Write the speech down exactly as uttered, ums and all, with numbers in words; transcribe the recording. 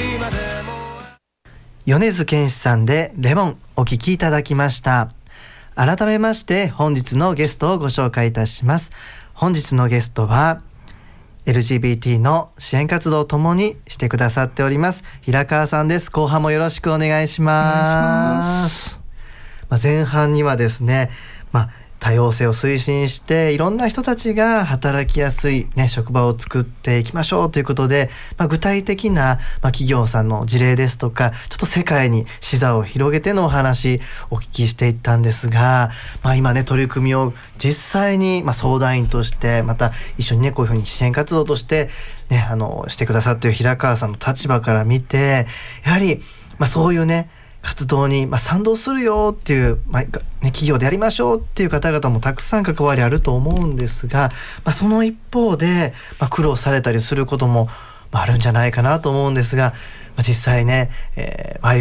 米津玄師さんでレモンお聞きいただきました。改めまして本日のゲストをご紹介いたします。本日のゲストは エルジービーティー の支援活動をともにしてくださっております平川さんです。後半もよろしくお願いします。お願いします。まあ、前半にはですね、まあ多様性を推進していろんな人たちが働きやすい、ね、職場を作っていきましょうということで、まあ、具体的な、まあ、企業さんの事例ですとかちょっと世界に視座を広げてのお話お聞きしていったんですが、まあ、今ね取り組みを実際に、まあ、相談員としてまた一緒にねこういうふうに支援活動として、ね、あのしてくださっている平川さんの立場から見てやはり、まあ、そういうね活動に、まあ、賛同するよっていう、まあね、企業でやりましょうっていう方々もたくさん関わりあると思うんですが、まあ、その一方で、まあ、苦労されたりすることも、まあ、あるんじゃないかなと思うんですが、まあ、実際ね、えー、